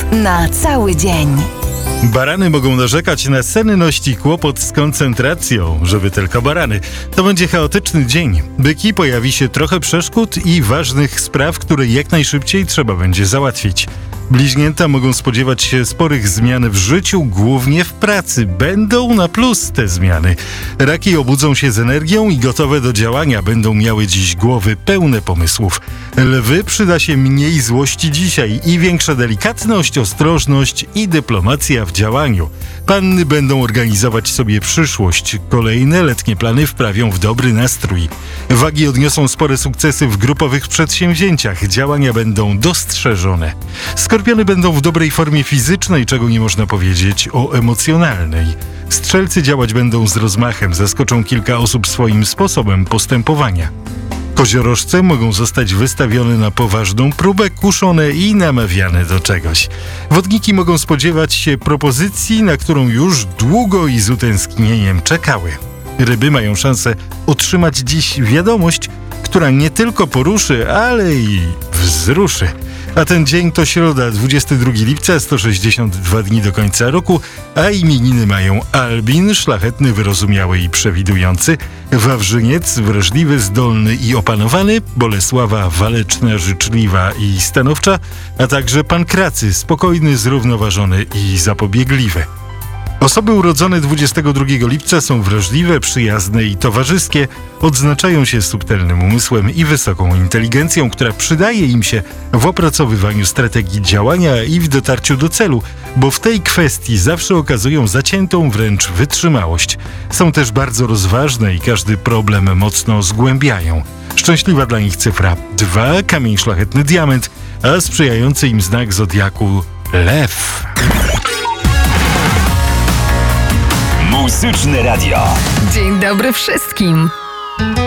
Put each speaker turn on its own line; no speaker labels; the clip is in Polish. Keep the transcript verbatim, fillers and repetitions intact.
na cały dzień.
Barany mogą narzekać na senność i kłopot z koncentracją, żeby tylko barany. To będzie chaotyczny dzień. Byki, pojawi się trochę przeszkód i ważnych spraw, które jak najszybciej trzeba będzie załatwić. Bliźnięta mogą spodziewać się sporych zmian w życiu, głównie w pracy. Będą na plus te zmiany. Raki obudzą się z energią i gotowe do działania. Będą miały dziś głowy pełne pomysłów. Lwy, przyda się mniej złości dzisiaj i większa delikatność, ostrożność i dyplomacja w działaniu. Panny będą organizować sobie przyszłość. Kolejne letnie plany wprawią w dobry nastrój. Wagi odniosą spore sukcesy w grupowych przedsięwzięciach. Działania będą dostrzeżone. Skorpiony będą w dobrej formie fizycznej, czego nie można powiedzieć o emocjonalnej. Strzelcy działać będą z rozmachem, zaskoczą kilka osób swoim sposobem postępowania. Koziorożce mogą zostać wystawione na poważną próbę, kuszone i namawiane do czegoś. Wodniki mogą spodziewać się propozycji, na którą już długo i z utęsknieniem czekały. Ryby mają szansę otrzymać dziś wiadomość, która nie tylko poruszy, ale i wzruszy. A ten dzień to środa, dwudziestego drugiego lipca, sto sześćdziesiąt dwa dni do końca roku, a imieniny mają Albin, szlachetny, wyrozumiały i przewidujący, Wawrzyniec, wrażliwy, zdolny i opanowany, Bolesława, waleczna, życzliwa i stanowcza, a także Pankracy, spokojny, zrównoważony i zapobiegliwy. Osoby urodzone dwudziestego drugiego lipca są wrażliwe, przyjazne i towarzyskie, odznaczają się subtelnym umysłem i wysoką inteligencją, która przydaje im się w opracowywaniu strategii działania i w dotarciu do celu, bo w tej kwestii zawsze okazują zaciętą wręcz wytrzymałość. Są też bardzo rozważne i każdy problem mocno zgłębiają. Szczęśliwa dla nich cyfra dwa, kamień szlachetny diament, a sprzyjający im znak zodiaku lew.
Muzyczne Radio.
Dzień dobry wszystkim.